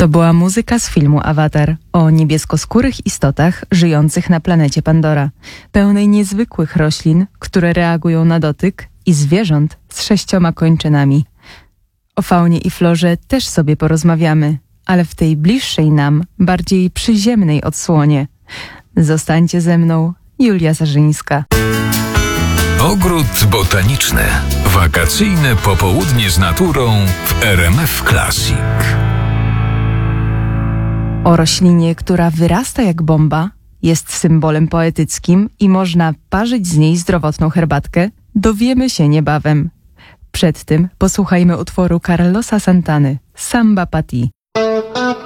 To była muzyka z filmu Avatar o niebieskoskórych istotach żyjących na planecie Pandora, pełnej niezwykłych roślin, które reagują na dotyk, i zwierząt z 6 kończynami. O faunie i florze też sobie porozmawiamy, ale w tej bliższej nam, bardziej przyziemnej odsłonie. Zostańcie ze mną, Julia Zarzyńska. Ogród botaniczny. Wakacyjne popołudnie z naturą w RMF Classic. O roślinie, która wyrasta jak bomba, jest symbolem poetyckim i można parzyć z niej zdrowotną herbatkę, dowiemy się niebawem. Przed tym posłuchajmy utworu Carlosa Santany, Samba Pa Ti.